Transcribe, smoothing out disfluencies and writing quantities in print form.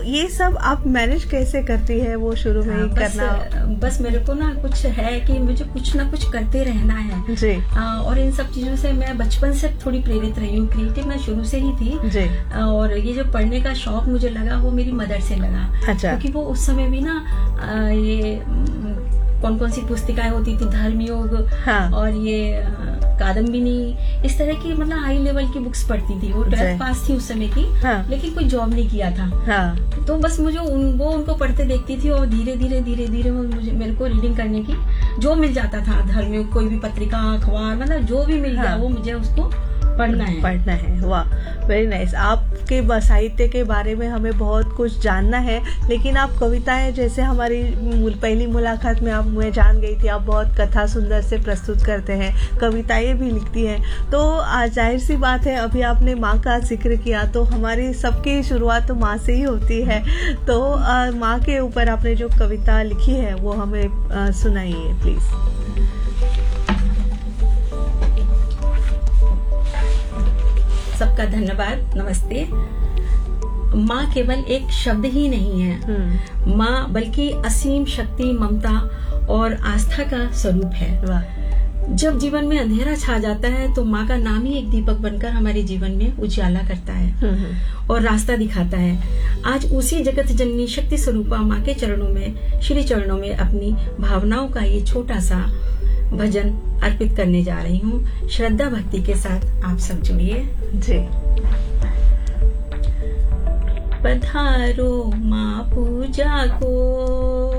ये सब आप मैनेज कैसे करती है, वो शुरू में ही करना? बस मेरे को ना कुछ है कि मुझे कुछ ना कुछ करते रहना है जी। और इन सब चीजों से मैं बचपन से थोड़ी प्रेरित रही हूँ। क्रिएटिव मैं शुरू से ही थी जी। और ये जो पढ़ने का शौक मुझे लगा वो मेरी मदर से लगा। अच्छा। क्योंकि वो उस समय भी ना ये कौन कौन सी पुस्तिकाएं होती थी, धर्मयोग, हाँ। और ये कादम्बिनी, इस तरह की मतलब हाई लेवल की बुक्स पढ़ती थी। वो 12th पास थी उस समय की, हाँ। लेकिन कोई जॉब नहीं किया था, हाँ। तो बस मुझे वो उनको पढ़ते देखती थी और धीरे धीरे मेरे को रीडिंग करने की जो मिल जाता था, धर्मयोग कोई भी पत्रिका, अखबार, मतलब जो भी मिल गया, हाँ। वो मुझे उसको पढ़ना है। वाह, वेरी नाइस। आपके साहित्य के बारे में हमें बहुत कुछ जानना है, लेकिन आप कविताएं, जैसे हमारी पहली मुलाकात में आप मुझे जान गई थी, आप बहुत कथा सुंदर से प्रस्तुत करते हैं, कविताएं भी लिखती हैं। तो जाहिर सी बात है, अभी आपने माँ का जिक्र किया, तो हमारी सबकी शुरुआत तो माँ से ही होती है। तो माँ के ऊपर आपने जो कविता लिखी है वो हमें सुनाइए प्लीज। सबका धन्यवाद, नमस्ते। माँ केवल एक शब्द ही नहीं है, माँ बल्कि असीम शक्ति, ममता और आस्था का स्वरूप है। जब जीवन में अंधेरा छा जाता है तो माँ का नाम ही एक दीपक बनकर हमारे जीवन में उजाला करता है और रास्ता दिखाता है। आज उसी जगत जननी शक्ति स्वरूपा माँ के चरणों में, श्री चरणों में अपनी भावनाओं का ये छोटा सा भजन अर्पित करने जा रही हूँ। श्रद्धा भक्ति के साथ आप सब जुड़िए जी। पधारो माँ पूजा को,